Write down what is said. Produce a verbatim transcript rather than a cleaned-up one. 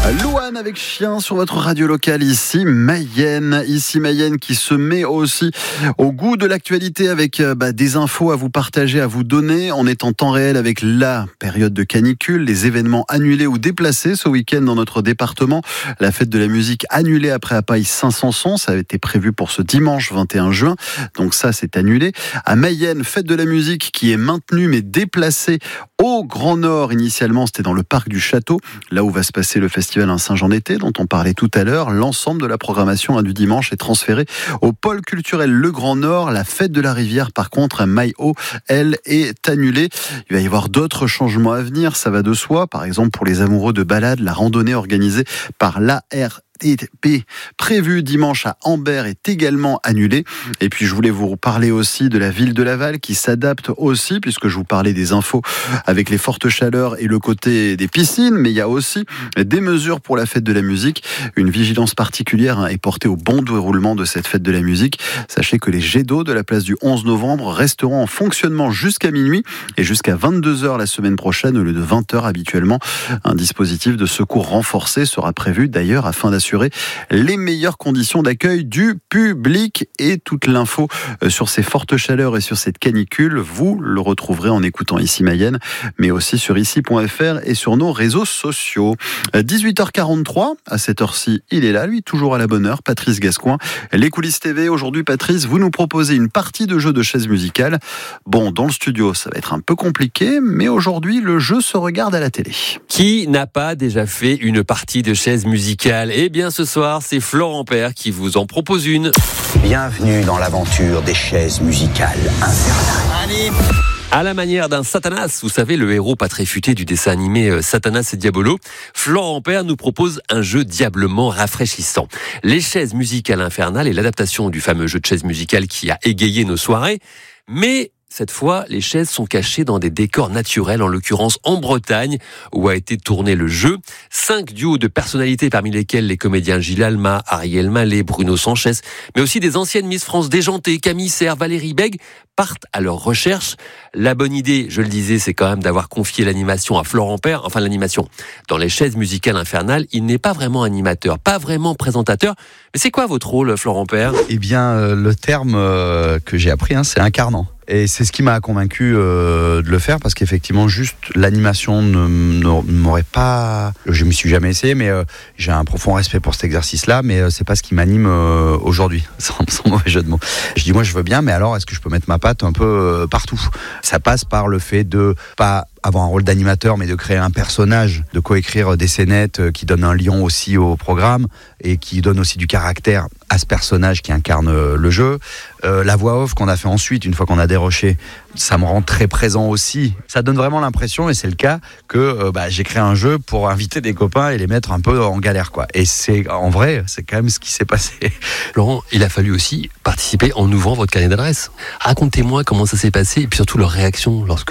Louane avec Chien sur votre radio locale, ici Mayenne. Ici Mayenne qui se met aussi au goût de l'actualité avec bah, des infos à vous partager, à vous donner. On est en temps réel avec la période de canicule, les événements annulés ou déplacés ce week-end dans notre département. La fête de la musique annulée après Apaille Saint-Sanson, ça avait été prévu pour ce dimanche vingt et un juin, donc ça c'est annulé. À Mayenne, fête de la musique qui est maintenue mais déplacée au Grand Nord. Initialement c'était dans le parc du Château, là où va se passer le festival un Saint-Jean-d'Été dont on parlait tout à l'heure. L'ensemble de la programmation hein, du dimanche est transféré au pôle culturel Le Grand Nord. La fête de la Rivière par contre à Maille-Haut, elle est annulée. Il va y avoir d'autres changements à venir, ça va de soi. Par exemple pour les amoureux de balade, la randonnée organisée par l'A R T P prévue dimanche à Ambert est également annulée. Et puis je voulais vous parler aussi de la ville de Laval qui s'adapte aussi, puisque je vous parlais des infos avec les fortes chaleurs et le côté des piscines, mais il y a aussi des mesures pour la fête de la musique. Une vigilance particulière est portée au bon déroulement de cette fête de la musique. Sachez que les jets d'eau de la place du onze novembre resteront en fonctionnement jusqu'à minuit et jusqu'à vingt-deux heures la semaine prochaine au lieu de vingt heures habituellement. Un dispositif de secours renforcé sera prévu d'ailleurs afin d'assurer les meilleures conditions d'accueil du public. Et toute l'info sur ces fortes chaleurs et sur cette canicule, vous le retrouverez en écoutant Ici Mayenne, mais aussi sur ici point f r et sur nos réseaux sociaux. dix-huit heures quarante-trois, à cette heure-ci, il est là, lui, toujours à la bonne heure, Patrice Gascoin. Les coulisses T V, aujourd'hui, Patrice, vous nous proposez une partie de jeu de chaises musicales. Bon, dans le studio, ça va être un peu compliqué, mais aujourd'hui, le jeu se regarde à la télé. Qui n'a pas déjà fait une partie de chaises musicales ? Eh bien, ce soir, c'est Florent Père qui vous en propose une. Bienvenue dans l'aventure des chaises musicales infernales. Allez. À la manière d'un Satanas, vous savez, le héros pas très futé du dessin animé Satanas et Diabolo, Florent Père nous propose un jeu diablement rafraîchissant. Les chaises musicales infernales est l'adaptation du fameux jeu de chaises musicales qui a égayé nos soirées, mais cette fois, les chaises sont cachées dans des décors naturels, en l'occurrence en Bretagne, où a été tourné le jeu. Cinq duos de personnalités, parmi lesquels les comédiens Gilles Alma, Ariel Mallet, Bruno Sanchez, mais aussi des anciennes Miss France déjantées, Camille Serre, Valérie Bègue, partent à leur recherche. La bonne idée, je le disais, c'est quand même d'avoir confié l'animation à Florent Père. Enfin, l'animation. Dans les chaises musicales infernales, il n'est pas vraiment animateur, pas vraiment présentateur. Mais c'est quoi votre rôle, Florent Père ? Eh bien, euh, le terme euh, que j'ai appris, hein, c'est incarnant. Et c'est ce qui m'a convaincu euh, de le faire, parce qu'effectivement, juste l'animation ne, ne m'aurait pas... Je ne m'y suis jamais essayé, mais euh, j'ai un profond respect pour cet exercice-là, mais euh, c'est pas ce qui m'anime euh, aujourd'hui, sans, sans mauvais jeu de mots. Je dis, moi, je veux bien, mais alors, est-ce que je peux mettre ma patte un peu euh, partout ? Ça passe par le fait de pas avoir un rôle d'animateur, mais de créer un personnage, de coécrire des scénettes qui donnent un lion aussi au programme et qui donnent aussi du caractère à ce personnage qui incarne le jeu. Euh, la voix off qu'on a fait ensuite, une fois qu'on a déroché, ça me rend très présent aussi. Ça donne vraiment l'impression, et c'est le cas, que euh, bah, j'ai créé un jeu pour inviter des copains et les mettre un peu en galère, quoi. Et c'est, en vrai, c'est quand même ce qui s'est passé. Laurent, il a fallu aussi participer en ouvrant votre carnet d'adresses. Racontez-moi comment ça s'est passé et puis surtout leur réaction lorsque